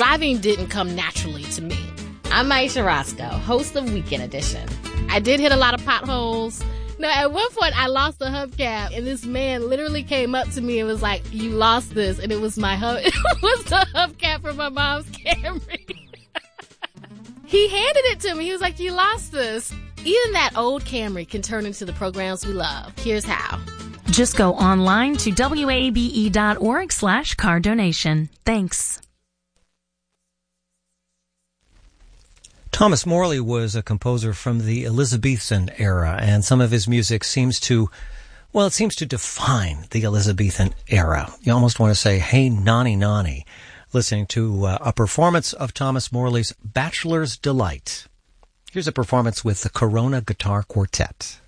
Driving didn't come naturally to me. I'm Aisha Roscoe, host of Weekend Edition. I did hit a lot of potholes. No, at one point I lost the hubcap, and this man literally came up to me and was like, "You lost this," and it was my it was the hubcap from my mom's Camry. He handed it to me. He was like, "You lost this." Even that old Camry can turn into the programs we love. Here's how. Just go online to wabe.org/car donation. Thanks. Thomas Morley was a composer from the Elizabethan era, and some of his music seems to define the Elizabethan era. You almost want to say, hey, nonny, nonny, listening to a performance of Thomas Morley's Bachelor's Delight. Here's a performance with the Corona Guitar Quartet.